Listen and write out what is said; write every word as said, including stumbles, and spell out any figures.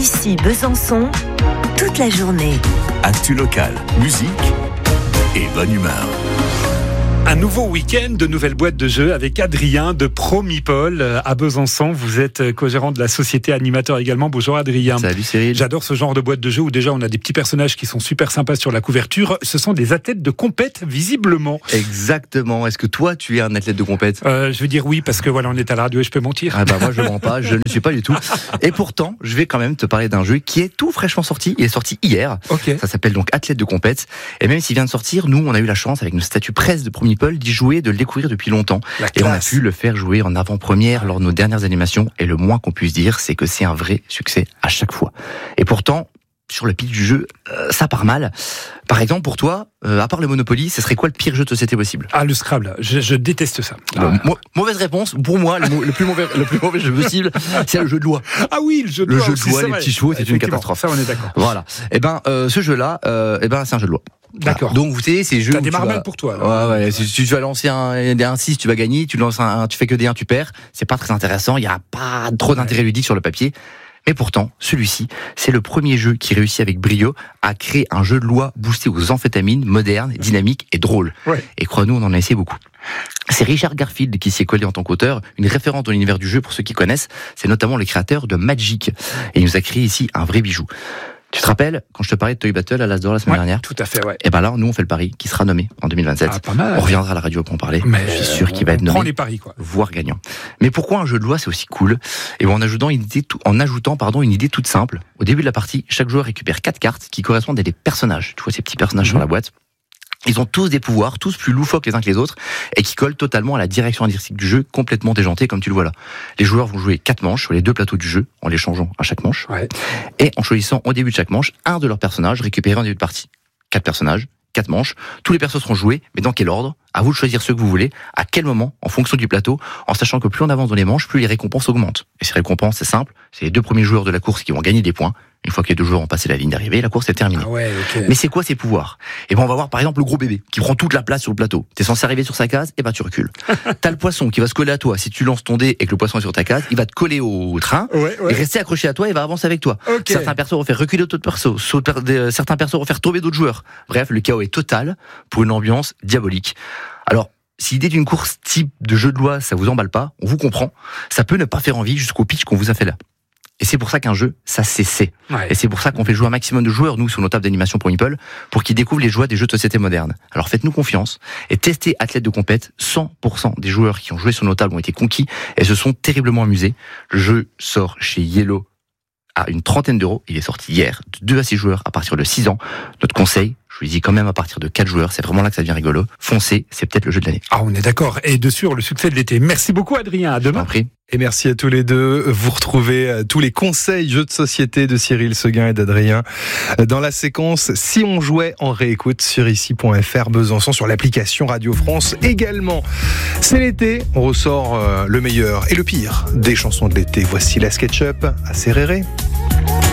Ici Besançon, toute la journée. Actu locale, musique et bonne humeur. Un nouveau week-end de nouvelles boîtes de jeux avec Adrien de Promipol à Besançon. Vous êtes co-gérant de la société, animateur également. Bonjour Adrien. Salut Cyril. J'adore ce genre de boîte de jeux où déjà on a des petits personnages qui sont super sympas sur la couverture. Ce sont des athlètes de compète visiblement. Exactement. Est-ce que toi tu es un athlète de compète ? euh, Je veux dire oui parce que voilà, on est à la radio et je peux mentir. Ah bah moi je mens pas, je ne le suis pas du tout. Et pourtant, je vais quand même te parler d'un jeu qui est tout fraîchement sorti. Il est sorti hier. Okay. Ça s'appelle donc Athlète de compète. Et même s'il vient de sortir, nous on a eu la chance avec nos statuts presse de Promipol d'y jouer, de le découvrir depuis longtemps. Et on a pu le faire jouer en avant-première lors de nos dernières animations. Et le moins qu'on puisse dire, c'est que c'est un vrai succès à chaque fois. Et pourtant, sur le pitch du jeu, euh, ça part mal. Par exemple, pour toi, euh, à part le Monopoly, ce serait quoi le pire jeu de société possible ? Ah, le Scrabble, je, je déteste ça. Bon, ah. Mauvaise réponse. Pour moi, le, le, plus mauvais, le plus mauvais jeu possible, c'est le jeu de loi. Ah oui, le jeu de le loi. Le jeu de loi, les petits chevaux, c'est une catastrophe. Ça, on est d'accord. Voilà. Et ben, euh, ce jeu-là, euh, et ben, c'est un jeu de loi. D'accord. Voilà. Donc vous savez, ces jeux. T'as où des tu marmelles vas... pour toi. Alors. Ouais, ouais. Si tu vas lancer un, un six, tu vas gagner. Tu lances un, tu fais que des un, tu perds. C'est pas très intéressant. Il y a pas trop d'intérêt ouais. ludique sur le papier. Mais pourtant, celui-ci, c'est le premier jeu qui réussit avec brio à créer un jeu de loi boosté aux amphétamines, moderne, dynamique et drôle. Ouais. Et crois-nous, on en a essayé beaucoup. C'est Richard Garfield qui s'y est collé en tant qu'auteur, une référence dans l'univers du jeu pour ceux qui connaissent. C'est notamment le créateur de Magic. Et il nous a créé ici un vrai bijou. Tu te rappelles, quand je te parlais de Toy Battle à l'As d'Or la semaine ouais, dernière ? Tout à fait, ouais. Et ben là, nous, on fait le pari qui sera nommé en deux mille vingt-sept. Ah, pas mal. On reviendra à la radio pour en parler. Mais je suis sûr qu'il va être nommé. On prend les paris, quoi. Voire gagnant. Mais pourquoi un jeu de loi, c'est aussi cool ? Et ben, en ajoutant une idée, tout, en ajoutant, pardon, une idée toute simple. Au début de la partie, chaque joueur récupère quatre cartes qui correspondent à des personnages. Tu vois ces petits personnages mmh. sur la boîte ? Ils ont tous des pouvoirs, tous plus loufoques les uns que les autres, et qui collent totalement à la direction artistique du jeu, complètement déjantée comme tu le vois là. Les joueurs vont jouer quatre manches sur les deux plateaux du jeu, en les changeant à chaque manche, ouais. et en choisissant au début de chaque manche un de leurs personnages récupéré en début de partie. Quatre personnages, quatre manches, tous les persos seront joués, mais dans quel ordre ? À vous de choisir ceux que vous voulez, à quel moment, en fonction du plateau, en sachant que plus on avance dans les manches, plus les récompenses augmentent. Et ces récompenses, c'est simple, c'est les deux premiers joueurs de la course qui vont gagner des points. Une fois que les deux joueurs ont passé la ligne d'arrivée, la course est terminée. Ah ouais, okay. Mais c'est quoi ces pouvoirs ? Et ben on va voir par exemple le gros bébé qui prend toute la place sur le plateau. T'es censé arriver sur sa case, et ben tu recules. T'as le poisson qui va se coller à toi. Si tu lances ton dé et que le poisson est sur ta case, il va te coller au train ouais, ouais. et rester accroché à toi et va avancer avec toi. Okay. Certains persos vont faire reculer d'autres persos, certains persos vont faire tomber d'autres joueurs. Bref, le chaos est total pour une ambiance diabolique. Alors, si l'idée d'une course type de jeu de loi, ça vous emballe pas, on vous comprend, ça peut ne pas faire envie jusqu'au pitch qu'on vous a fait là. Et c'est pour ça qu'un jeu, ça c'est c'est. Ouais. Et c'est pour ça qu'on fait jouer un maximum de joueurs, nous, sur nos tables d'animation pour Promipol, pour qu'ils découvrent les joies des jeux de société modernes. Alors faites-nous confiance et testez Athlète de compète. cent pour cent des joueurs qui ont joué sur nos tables ont été conquis et se sont terriblement amusés. Le jeu sort chez Yellow à une trentaine d'euros. Il est sorti hier, de deux à six joueurs à partir de six ans. Notre conseil, je vous dis quand même à partir de quatre joueurs, c'est vraiment là que ça devient rigolo. Foncez, c'est peut-être le jeu de l'année. Ah, on est d'accord. Et de sûr, le succès de l'été. Merci beaucoup Adrien, à demain. Et merci à tous les deux. Vous retrouvez tous les conseils jeux de société de Cyril Seguin et d'Adrien dans la séquence Si on jouait en réécoute sur ici point f r Besançon, sur l'application Radio France également. C'est l'été, on ressort le meilleur et le pire des chansons de l'été. Voici la SketchUp à Serréré.